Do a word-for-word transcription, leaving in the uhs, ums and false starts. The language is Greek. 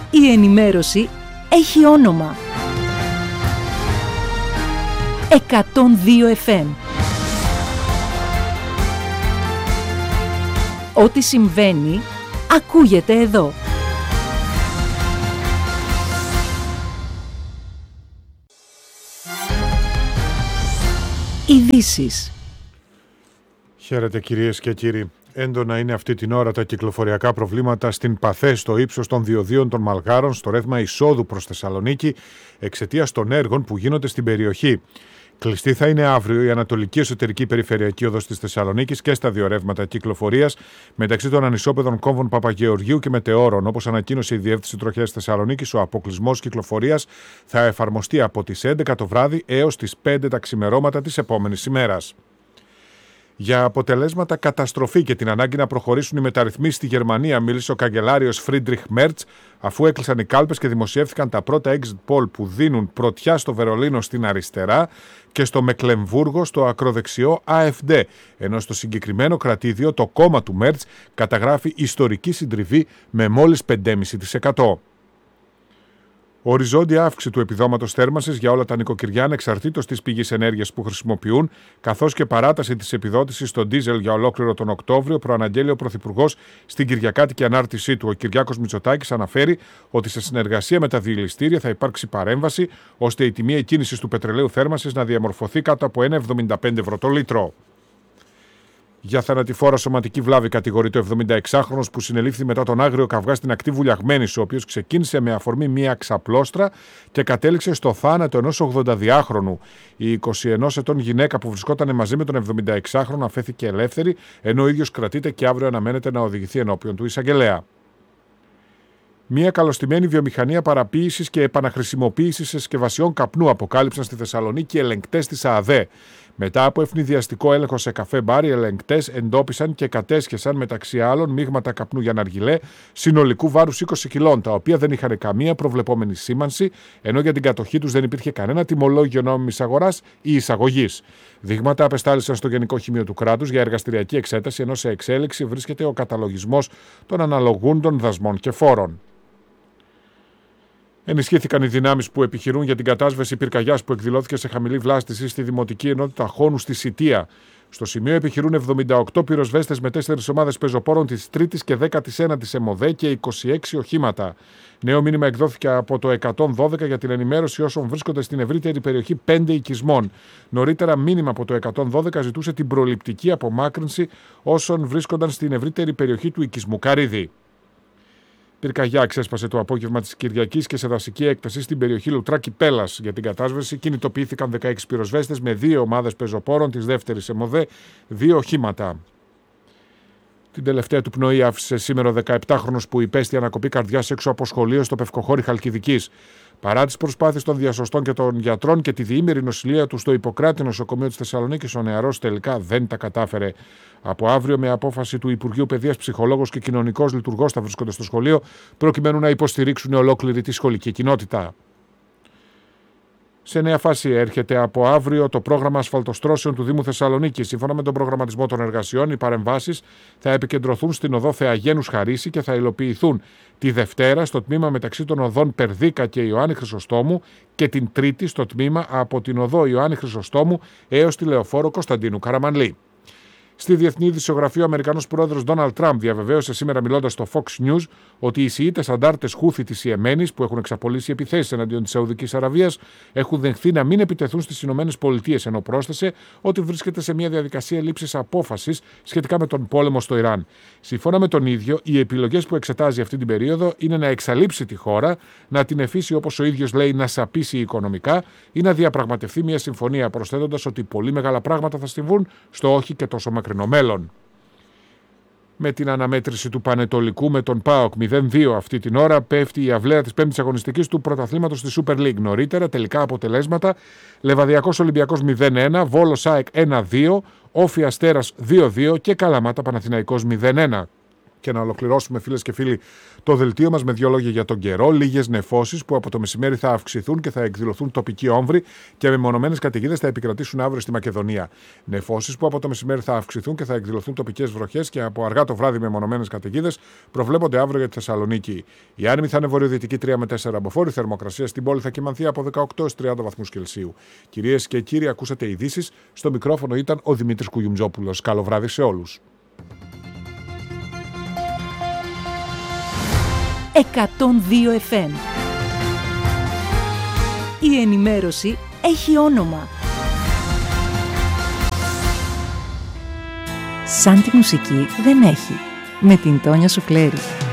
Η ενημέρωση έχει όνομα. εκατόν δύο εφ εμ. Ό,τι συμβαίνει, ακούγεται εδώ. Ειδήσεις. Χαίρετε κυρίες και κύριοι. Έντονα είναι αυτή την ώρα τα κυκλοφοριακά προβλήματα στην Παθέ, στο ύψος των διοδίων των Μαλγάρων, στο ρεύμα εισόδου προς Θεσσαλονίκη, εξαιτίας των έργων που γίνονται στην περιοχή. Κλειστή θα είναι αύριο η Ανατολική Εσωτερική Περιφερειακή Οδός της Θεσσαλονίκης και στα δύο ρεύματα κυκλοφορίας μεταξύ των ανισόπεδων κόμβων Παπαγεωργίου και Μετεώρων. Όπως ανακοίνωσε η Διεύθυνση Τροχέας Θεσσαλονίκης, ο αποκλεισμός κυκλοφορίας θα εφαρμοστεί από τις έντεκα το βράδυ έως τις πέντε τα ξημερώματα της επόμενης ημέρας. Για αποτελέσματα, καταστροφή και την ανάγκη να προχωρήσουν οι μεταρρυθμίσεις στη Γερμανία, μίλησε ο καγκελάριος Φρίντριχ Μέρτς, αφού έκλεισαν οι κάλπες και δημοσιεύθηκαν τα πρώτα exit poll που δίνουν πρωτιά στο Βερολίνο στην αριστερά και στο Μεκλεμβούργο στο ακροδεξιό Α Εφ Ντι, ενώ στο συγκεκριμένο κρατήδιο το κόμμα του Μέρτς καταγράφει ιστορική συντριβή με μόλις πέντε κόμμα πέντε τοις εκατό. Οριζόντια αύξηση του επιδόματος θέρμανσης για όλα τα νοικοκυριά ανεξαρτήτως της πηγής ενέργειας που χρησιμοποιούν, καθώς και παράταση της επιδότησης στο ντίζελ για ολόκληρο τον Οκτώβριο, προαναγγέλει ο Πρωθυπουργός στην Κυριακάτικη ανάρτησή του. Ο Κυριάκος Μητσοτάκης αναφέρει ότι σε συνεργασία με τα διελιστήρια θα υπάρξει παρέμβαση, ώστε η τιμή εκκίνησης του πετρελαίου θέρμανσης να διαμορφωθεί κάτω από ένα κόμμα εβδομήντα πέντε ευρώ το λίτρο. Για θανατηφόρα σωματική βλάβη κατηγορείται ο εβδομηνταεξάχρονος που συνελήφθη μετά τον άγριο καυγά στην ακτή Βουλιαγμένης, ο οποίος ξεκίνησε με αφορμή μία ξαπλώστρα και κατέληξε στο θάνατο ενός ογδονταδυάχρονου. Η εικοσιενός ετών γυναίκα που βρισκόταν μαζί με τον εβδομηνταεξάχρονο αφέθηκε ελεύθερη, ενώ ο ίδιος κρατείται και αύριο αναμένεται να οδηγηθεί ενώπιον του εισαγγελέα. Μια καλωστημένη βιομηχανία παραποίησης και επαναχρησιμοποίησης συσκευασιών καπνού αποκάλυψαν στη Θεσσαλονίκη ελεγκτές της ΑΔΕ. Μετά από ευνηδιαστικό έλεγχο σε καφέ μπάρ, οι ελεγκτές εντόπισαν και κατέσχεσαν μεταξύ άλλων μείγματα καπνού για ναργιλέ συνολικού βάρους είκοσι κιλών, τα οποία δεν είχαν καμία προβλεπόμενη σήμανση, ενώ για την κατοχή τους δεν υπήρχε κανένα τιμολόγιο νόμιμης αγοράς ή εισαγωγής. Δείγματα απεστάλησαν στο Γενικό Χημείο του Κράτους για εργαστηριακή εξέταση, ενώ σε εξέλιξη βρίσκεται ο καταλογισμός των αναλογούντων δασμών και φόρων. Ενισχύθηκαν οι δυνάμεις που επιχειρούν για την κατάσβεση πυρκαγιάς που εκδηλώθηκε σε χαμηλή βλάστηση στη Δημοτική Ενότητα Χόνου στη Σιτία. Στο σημείο επιχειρούν εβδομήντα οκτώ πυροσβέστες με τέσσερις ομάδες πεζοπόρων της τρίτης και δέκατης ένατης ΕΜΟΔΕ και είκοσι έξι οχήματα. Νέο μήνυμα εκδόθηκε από το εκατόν δώδεκα για την ενημέρωση όσων βρίσκονται στην ευρύτερη περιοχή πέντε οικισμών. Νωρίτερα, μήνυμα από το εκατόν δώδεκα ζητούσε την προληπτική απομάκρυνση όσων βρίσκονταν στην ευρύτερη περιοχή του οικισμού Καρύδη. Πυρκαγιά ξέσπασε το απόγευμα της Κυριακής και σε δασική έκταση στην περιοχή Λουτράκη Πέλας. Για την κατάσβεση κινητοποιήθηκαν δεκαέξι πυροσβέστες με δύο ομάδες πεζοπόρων της δεύτερης ΕΜΟΔΕ, δύο οχήματα. Την τελευταία του πνοή άφησε σήμερα ο δεκαεπτάχρονος που υπέστη ανακοπή καρδιάς έξω από σχολείο στο Πευκοχώρι Χαλκιδικής. Παρά τις προσπάθειες των διασωστών και των γιατρών και τη διήμερη νοσηλεία του στο Ιπποκράτη νοσοκομείο της Θεσσαλονίκης, ο νεαρός τελικά δεν τα κατάφερε. Από αύριο, με απόφαση του Υπουργείου Παιδείας, ψυχολόγος και κοινωνικός λειτουργός θα βρίσκονται στο σχολείο, προκειμένου να υποστηρίξουν ολόκληρη τη σχολική κοινότητα. Σε νέα φάση έρχεται από αύριο το πρόγραμμα ασφαλτοστρώσεων του Δήμου Θεσσαλονίκης. Σύμφωνα με τον προγραμματισμό των εργασιών, οι παρεμβάσεις θα επικεντρωθούν στην οδό Θεαγένους Χαρίση και θα υλοποιηθούν τη Δευτέρα στο τμήμα μεταξύ των οδών Περδίκα και Ιωάννη Χρυσοστόμου και την Τρίτη στο τμήμα από την οδό Ιωάννη Χρυσοστόμου έως τη λεωφόρο Κωνσταντίνου Καραμανλή. Στη διεθνή ειδησιογραφία, ο Αμερικανός πρόεδρος Ντόναλντ Τραμπ διαβεβαίωσε σήμερα, μιλώντας στο Fox News, ότι οι Σιήτες αντάρτες Χούθη της Ιεμένης, που έχουν εξαπολύσει επιθέσεις εναντίον της Σαουδικής Αραβίας, έχουν δεχθεί να μην επιτεθούν στις Ηνωμένες Πολιτείες, ενώ πρόσθεσε ότι βρίσκεται σε μια διαδικασία λήψης απόφασης σχετικά με τον πόλεμο στο Ιράν. Σύμφωνα με τον ίδιο, οι επιλογές που εξετάζει αυτή την περίοδο είναι να εξαλείψει τη χώρα, να την εφήσει, όπως ο ίδιος λέει, να σαπίσει οικονομικά ή να διαπραγματευτεί μια συμφωνία, προσθέτοντας ότι πολύ μεγάλα πράγματα θα συμβούν στο όχι και τόσο μακρινό μέλλον. Με την αναμέτρηση του Πανετολικού με τον ΠΑΟΚ μηδέν δύο αυτή την ώρα, πέφτει η αυλαία της πέμπτης αγωνιστικής του πρωταθλήματος στη Super League. Νωρίτερα, τελικά αποτελέσματα: Λεβαδιακός Ολυμπιακός μηδέν ένα, Βόλος ΑΕΚ ένα δύο, Όφη Αστέρας δύο δύο και Καλαμάτα Παναθηναϊκός μηδέν ένα. Και να ολοκληρώσουμε, φίλες και φίλοι, το δελτίο μας με δύο λόγια για τον καιρό. Λίγες νεφώσεις που από το μεσημέρι θα αυξηθούν και θα εκδηλωθούν τοπικοί όμβροι και μεμονωμένες καταιγίδες θα επικρατήσουν αύριο στη Μακεδονία. Νεφώσεις που από το μεσημέρι θα αυξηθούν και θα εκδηλωθούν τοπικές βροχές και από αργά το βράδυ μεμονωμένες καταιγίδες προβλέπονται αύριο για τη Θεσσαλονίκη. Η άνεμη θα είναι βορειοδυτική τρία με τέσσερα μποφόρ. Η θερμοκρασία στην πόλη θα κυμανθεί από δεκαοκτώ έως τριάντα βαθμούς Κελσίου. Κυρίες και κύριοι, ακούσατε ειδήσεις. Στο μικρόφωνο ήταν ο Δημήτρης Κουγιουμτζόπουλος. Καλό βράδυ σε όλους. εκατόν δύο εφ εμ. Η ενημέρωση έχει όνομα. Σαν τη μουσική δεν έχει. Με την Τόνια Σουκλέρη.